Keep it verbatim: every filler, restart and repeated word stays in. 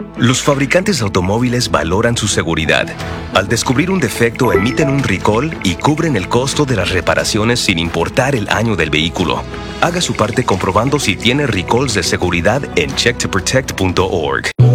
Los fabricantes de automóviles valoran su seguridad. Al descubrir un defecto, emiten un recall y cubren el costo de las reparaciones sin importar el año del vehículo. Haga su parte comprobando si tiene recalls de seguridad en check to protect punto org.